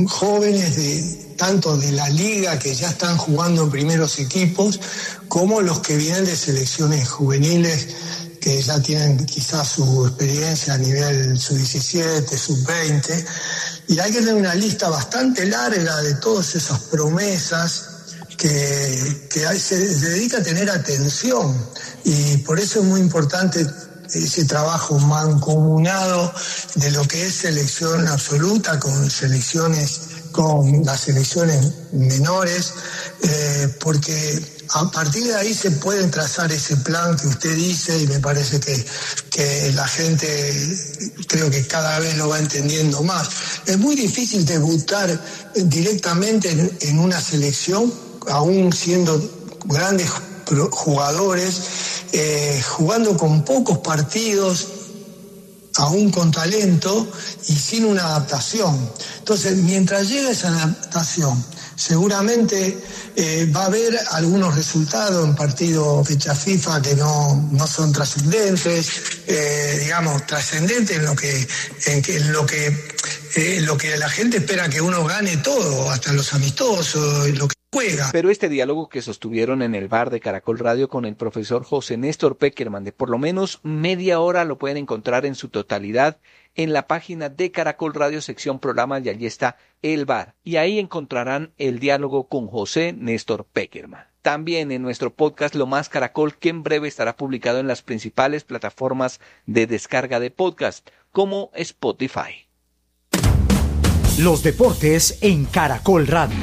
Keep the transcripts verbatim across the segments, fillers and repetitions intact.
jóvenes de tanto de la liga que ya están jugando en primeros equipos, como los que vienen de selecciones juveniles que ya tienen quizás su experiencia a nivel sub diecisiete, sub veinte, y hay que tener una lista bastante larga de todas esas promesas que, que hay, se, se dedica a tener atención, y por eso es muy importante ese trabajo mancomunado de lo que es selección absoluta con selecciones, con las selecciones menores, eh, porque a partir de ahí se pueden trazar ese plan que usted dice, y me parece que, que la gente creo que cada vez lo va entendiendo más. Es muy difícil debutar directamente en, en una selección, aún siendo grandes jugadores, eh, jugando con pocos partidos, aún con talento y sin una adaptación. Entonces, mientras llega esa adaptación, seguramente eh, va a haber algunos resultados en partidos fecha FIFA que no, no son trascendentes, eh, digamos, trascendentes en lo que, en, que, en lo que, eh, lo que la gente espera que uno gane todo, hasta los amistosos, lo que juega. Pero este diálogo que sostuvieron en el bar de Caracol Radio con el profesor José Néstor Peckerman de por lo menos media hora lo pueden encontrar en su totalidad en la página de Caracol Radio, sección programas, y allí está el bar. Y ahí encontrarán el diálogo con José Néstor Peckerman. También en nuestro podcast Lo Más Caracol, que en breve estará publicado en las principales plataformas de descarga de podcast, como Spotify. Los deportes en Caracol Radio.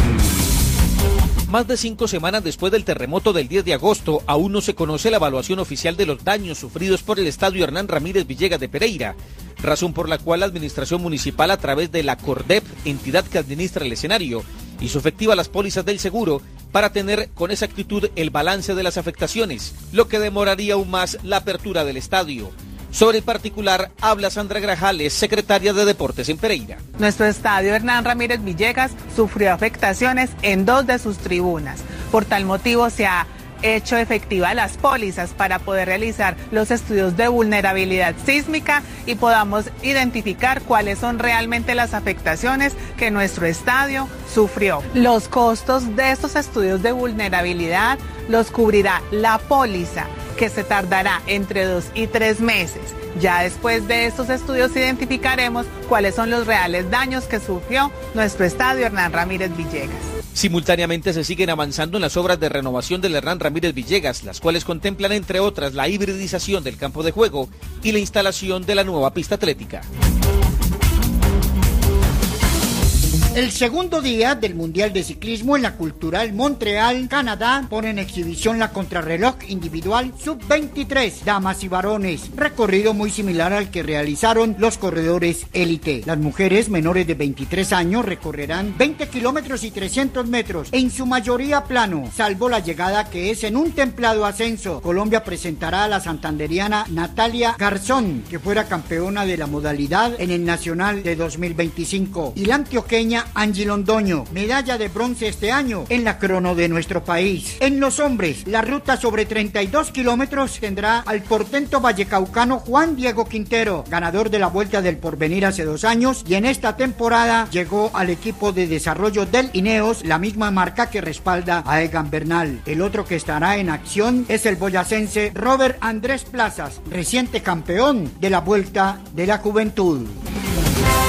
Más de cinco semanas después del terremoto del diez de agosto, aún no se conoce la evaluación oficial de los daños sufridos por el estadio Hernán Ramírez Villegas de Pereira, razón por la cual la administración municipal, a través de la CORDEP, entidad que administra el escenario, hizo efectiva las pólizas del seguro para tener con exactitud el balance de las afectaciones, lo que demoraría aún más la apertura del estadio. Sobre el particular, habla Sandra Grajales, secretaria de Deportes en Pereira. Nuestro estadio Hernán Ramírez Villegas sufrió afectaciones en dos de sus tribunas. Por tal motivo se ha hecho efectiva las pólizas para poder realizar los estudios de vulnerabilidad sísmica y podamos identificar cuáles son realmente las afectaciones que nuestro estadio sufrió. Los costos de estos estudios de vulnerabilidad los cubrirá la póliza, que se tardará entre dos y tres meses. Ya después de estos estudios identificaremos cuáles son los reales daños que sufrió nuestro estadio Hernán Ramírez Villegas. Simultáneamente se siguen avanzando en las obras de renovación del Hernán Ramírez Villegas, las cuales contemplan, entre otras, la hibridización del campo de juego y la instalación de la nueva pista atlética. El segundo día del Mundial de Ciclismo en la Cultural Montreal, Canadá, pone en exhibición la contrarreloj individual sub veintitrés, damas y varones, recorrido muy similar al que realizaron los corredores élite. Las mujeres menores de veintitrés años recorrerán veinte kilómetros y trescientos metros, en su mayoría plano, salvo la llegada que es en un templado ascenso. Colombia presentará a la santanderiana Natalia Garzón, que fuera campeona de la modalidad en el Nacional de dos mil veinticinco, y la antioqueña Angie Londoño, medalla de bronce este año en la crono de nuestro país. En los hombres, la ruta sobre treinta y dos kilómetros tendrá al portento vallecaucano Juan Diego Quintero, ganador de la Vuelta del Porvenir hace dos años, y en esta temporada llegó al equipo de desarrollo del Ineos, la misma marca que respalda a Egan Bernal. El otro que estará en acción es el boyacense Robert Andrés Plazas, reciente campeón de la Vuelta de la Juventud.